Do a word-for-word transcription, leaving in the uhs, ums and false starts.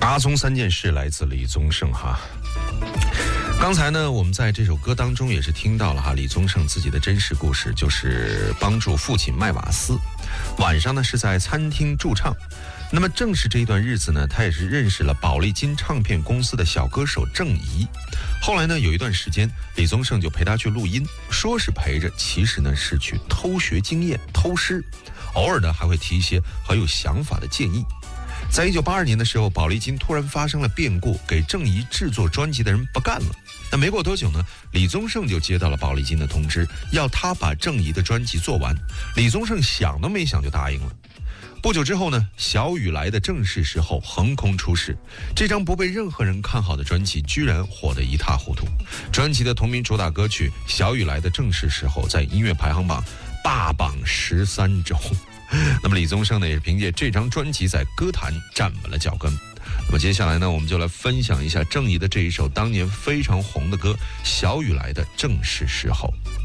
大宗三件事来自李宗盛哈。刚才呢，我们在这首歌当中也是听到了哈李宗盛自己的真实故事，就是帮助父亲卖瓦斯，晚上呢是在餐厅驻唱。那么正是这一段日子呢，他也是认识了宝丽金唱片公司的小歌手郑怡。后来呢，有一段时间，李宗盛就陪他去录音，说是陪着，其实呢是去偷学经验、偷师，偶尔呢还会提一些很有想法的建议。在一九八二年的时候，宝丽金突然发生了变故，给郑怡制作专辑的人不干了。那没过多久呢，李宗盛就接到了宝丽金的通知，要他把郑怡的专辑做完。李宗盛想都没想就答应了。不久之后呢，小雨来的正是时候横空出世，这张不被任何人看好的专辑居然火得一塌糊涂。专辑的同名主打歌曲《小雨来的正是时候》在音乐排行榜霸榜十三周。那么李宗盛呢，也是凭借这张专辑在歌坛站稳了脚跟。那么接下来呢，我们就来分享一下郑怡的这一首当年非常红的歌《小雨来的正是时候》。